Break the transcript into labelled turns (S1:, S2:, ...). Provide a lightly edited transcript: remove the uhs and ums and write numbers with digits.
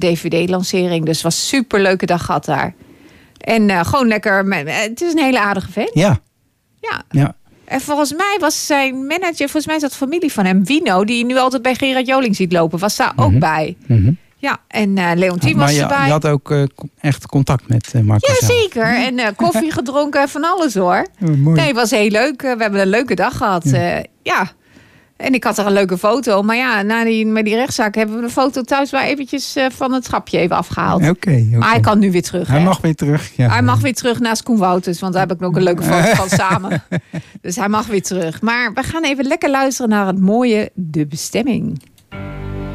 S1: DVD-lancering. Dus het was een superleuke dag gehad daar. En gewoon lekker. Het is een hele aardige vent.
S2: Ja.
S1: En volgens mij was zijn manager, volgens mij is dat familie van hem, Wino, die je nu altijd bij Gerard Joling ziet lopen, was daar ook bij. Ja, en Leontien was erbij.
S2: Je had ook echt contact met Marco.
S1: Ja, zeker. En koffie gedronken, van alles hoor.
S2: Mooi.
S1: Nee, het was heel leuk. We hebben een leuke dag gehad. Ja. En ik had er een leuke foto. Maar ja, met die rechtszaak hebben we de foto thuis maar eventjes van het schapje even afgehaald.
S2: Oké.
S1: Maar hij kan nu weer terug.
S2: Hij mag weer terug. Ja.
S1: Hij mag weer terug naast Koen Wouters. Want daar heb ik nog een leuke foto van samen. Dus hij mag weer terug. Maar we gaan even lekker luisteren naar het mooie De Bestemming.